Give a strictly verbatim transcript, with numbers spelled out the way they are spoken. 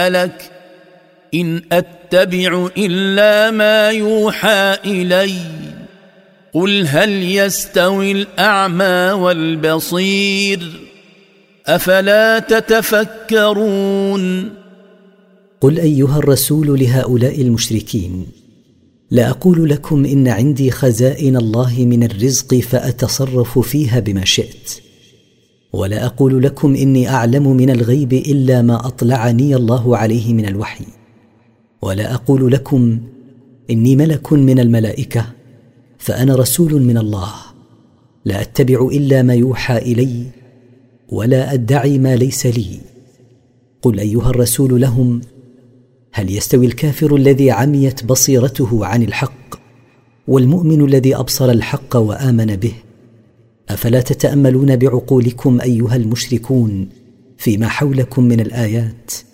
لك إن أتبع إلا ما يوحى إلي قل هل يستوي الأعمى والبصير أفلا تتفكرون. قل أيها الرسول لهؤلاء المشركين: لا أقول لكم إن عندي خزائن الله من الرزق فأتصرف فيها بما شئت، ولا أقول لكم إني أعلم من الغيب إلا ما أطلعني الله عليه من الوحي، ولا أقول لكم إني ملك من الملائكة، فأنا رسول من الله، لا أتبع إلا ما يوحى إلي ولا أدعي ما ليس لي. قل أيها الرسول لهم: هل يستوي الكافر الذي عميت بصيرته عن الحق والمؤمن الذي أبصر الحق وآمن به؟ أفلا تتأملون بعقولكم أيها المشركون فيما حولكم من الآيات؟